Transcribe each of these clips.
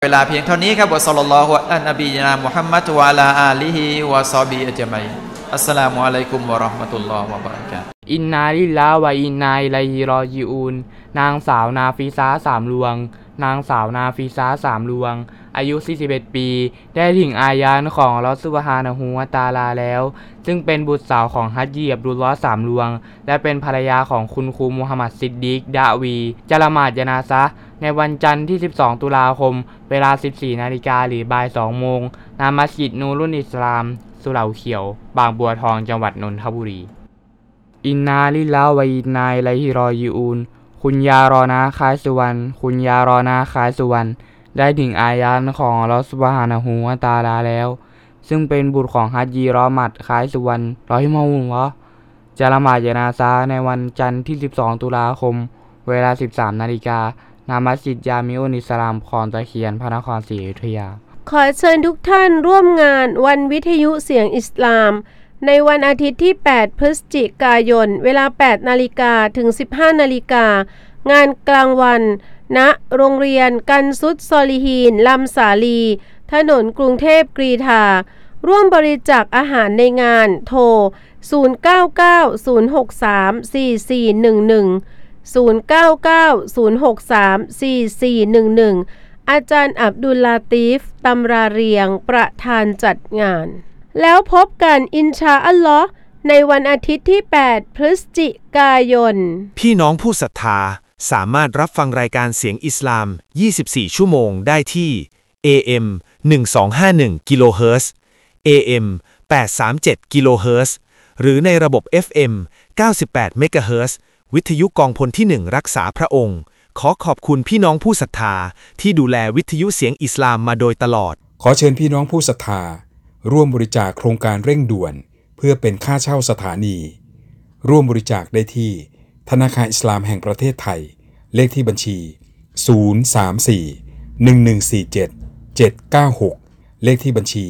เวลาเพียงเท่านี้ครับวะศ็อลลัลลอฮุอะลานบีนามุฮัมมัดวะอะลาอาลิฮิวะศอฮบิฮิอัจมัยอัสสลามุอะลัยกุมวะเราะห์มะตุลลอฮ์วะบะเราะกาตุฮ์อินนาลิลลาฮ์วะอินนาอิลัยฮิรอญิอูนนางสาวนาฟิซาสามลวงนางสาวนาฟิซาสามลวงอายุ41ปีได้ถึงอายานของอัลเลาะห์ซุบฮานะฮูวะตะอาลาแล้วซึ่งเป็นบุตรสาวของฮัจญีอับดุลลอฮ์สามลวงและเป็นภรรยาของคุณครูมุฮัมมัดซิดดีกดะวีจะละหมาดญะนาซะห์ในวันจันทร์ที่12ตุลาคมเวลา 14 นาฬิกาหรือบ่าย 2 โมงณมัสยิดนูรุนอิสลามสุเหร่าเขียวบางบัวทองจังหวัดนนทบุรีอินนาลิลลาฮ์วะอินนาอิลัยฮิรอญิอูนคุณยารอนาคายสุวรรณคุณยารอนาคายสุวรรณได้ถึงอายานของอัลเลาะห์ซุบฮานะฮูวะตะอาลาแล้วซึ่งเป็นบุตรของฮัจญีรอมัดคายสุวรรณรอฮิมะฮุลลอฮ์จะละหมาดญะนาซะห์ในวันจันทร์ที่12ตุลาคมเวลา 13 นาฬิกาณมัสยิดญามิอุลอิสลามคลองตะเคียนพระนครศรีอยุธยาขอเชิญทุกท่านร่วมงานวันวิทยุเสียงอิสลามในวันอาทิตย์ที่ 8 พฤศจิกายน เวลา 8 นาฬิกาถึง 15 นาฬิกางานกลางวันณโรงเรียนกันซุดซอลิฮีนลำสาลี ถนนกรุงเทพกรีฑาร่วมบริจาคอาหารในงานโทร 0990634411 อาจารย์อับดุลลาตีฟตำราเรียงประธานจัดงานแล้วพบกันอินชาอัลลอฮ์ในวันอาทิตย์ที่ 8 พฤศจิกายนพี่น้องผู้ศรัทธาสามารถรับฟังรายการเสียงอิสลาม 24 ชั่วโมงได้ที่ AM 1251 กิโลเฮิรตซ์ AM 837 กิโลเฮิรตซ์หรือในระบบ FM 98 เมกะเฮิรตซ์วิทยุกองพลที่ 1 รักษาพระองค์ขอขอบคุณพี่น้องผู้ศรัทธาที่ดูแลวิทยุเสียงอิสลามมาโดยตลอดขอเชิญพี่น้องผู้ศรัทธาร่วมบริจาคโครงการเร่งด่วนเพื่อเป็นค่าเช่าสถานีร่วมบริจาคได้ที่ธนาคารอิสลามแห่งประเทศไทยเลขที่บัญชี034-1147-796เลขที่บัญชี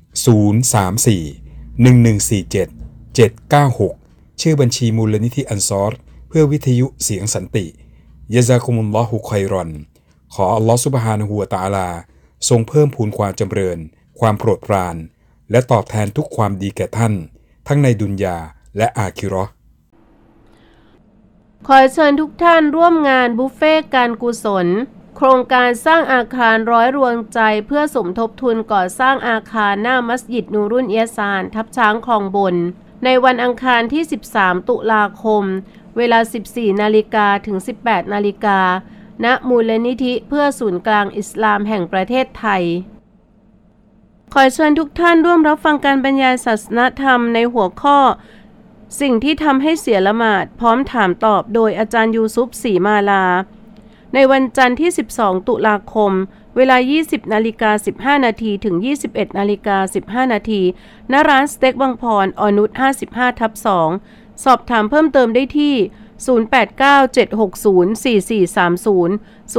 034-1147-796ชื่อบัญชีมูลนิธิอันซอรเพื่อวิทยุเสียงสันติยะซากุมุลลอฮุค็อยรอนขออัลลอฮฺซุบฮานะฮูวะตะอาลาทรงเพิ่มพูนความจำเริญความโปรดปรานและตอบแทนทุกความดีแก่ท่านทั้งในดุนยาและอาคิเราะห์ขอเชิญทุกท่านร่วมงานบุฟเฟ่การกุศลโครงการสร้างอาคารร้อยรวงใจเพื่อสมทบทุนก่อสร้างอาคารหน้ามัสยิดนูรุนอิยซานทับช้างคลองบนในวันอังคารที่ 13 ตุลาคมเวลา 14 นาฬิกาถึง 18 นาฬิกาณมูลนิธิเพื่อศูนย์กลางอิสลามแห่งประเทศไทยขอเชิญทุกท่านร่วมรับฟังการบรรยายศาสนธรรมในหัวข้อสิ่งที่ทำให้เสียละหมาดพร้อมถามตอบโดยอาจารย์ยูซุฟศรีมาลาในวันจันทร์ที่ 12 ตุลาคมเวลา 20 นาฬิกา 15 นาทีถึง 21 นาฬิกา 15 นาทีณร้านสเต็กบางพรอนุช 55/2 สอบถามเพิ่มเติมได้ที่ 0897604430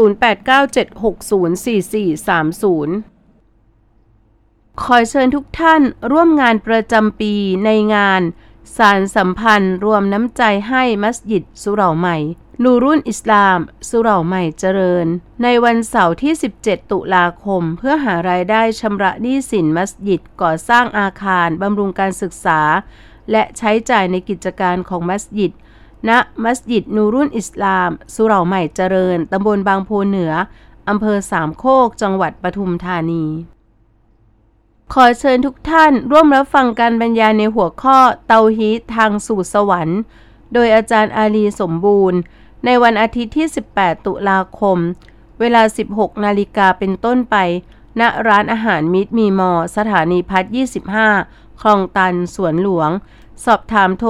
0897604430ขอเชิญทุกท่านร่วมงานประจำปีในงานสารสัมพันธ์รวมน้ำใจให้มัสยิดสุเหร่าใหม่นูรุนอิสลามสุเหร่าใหม่เจริญในวันเสาร์ที่ 17 ตุลาคมเพื่อหารายได้ชำระหนี้สินมัสยิดก่อสร้างอาคารบำรุงการศึกษาและใช้จ่ายในกิจการของมัสยิดณมัสยิดนูรุนอิสลามสุเหร่าใหม่เจริญตำบลบางโพเหนืออำเภอสามโคกจังหวัดปทุมธานีขอเชิญทุกท่านร่วมรับฟังการบรรยายในหัวข้อเตาฮีดทางสู่สวรรค์โดยอาจารย์อาลีสมบูรณ์ในวันอาทิตย์ที่ 18 ตุลาคมเวลา 16 นาฬิกาเป็นต้นไปณร้านอาหารมิตรมีมอสถานีพัฒน์25คลองตันสวนหลวงสอบถามโทร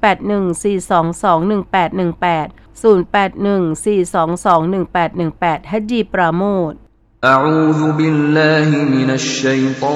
0814221818 0814221818 ฮัจญีปราโมท